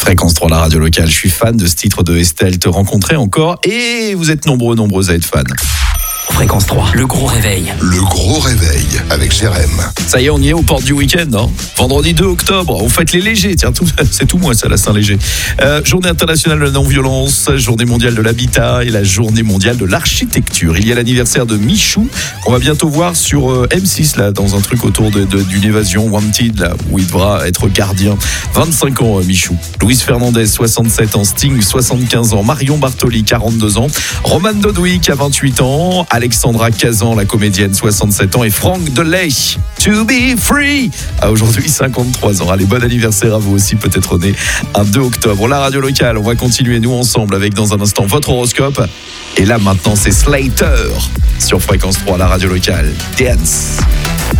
Fréquence 3, la radio locale. Je suis fan de ce titre de Estelle, Te rencontrer encore. Et vous êtes nombreuses à être fans. Fréquence 3, le gros réveil. Le gros réveil avec Jérém. Ça y est, on y est aux portes du week-end, hein. Vendredi 2 octobre, on fête les légers. Tiens, c'est tout moi ça, la Saint-Léger. Journée internationale de la non-violence, journée mondiale de l'habitat et la journée mondiale de l'architecture. Il y a l'anniversaire de Michou, qu'on va bientôt voir sur M6, là, dans un truc autour d'une évasion Wanted, là, où il devra être gardien. 25 ans, Michou. Louise Fernandez, 67 ans. Sting, 75 ans. Marion Bartoli, 42 ans. Roman Dodwick, à 28 ans. Alexandra Kazan, la comédienne, 67 ans. Et Franck Delay, To Be Free, a aujourd'hui 53 ans. Allez, bon anniversaire à vous aussi, peut-être né un 2 octobre. La radio locale, on va continuer, nous, ensemble, avec dans un instant votre horoscope. Et là, maintenant, c'est Slater sur Fréquence 3, la radio locale. Dance.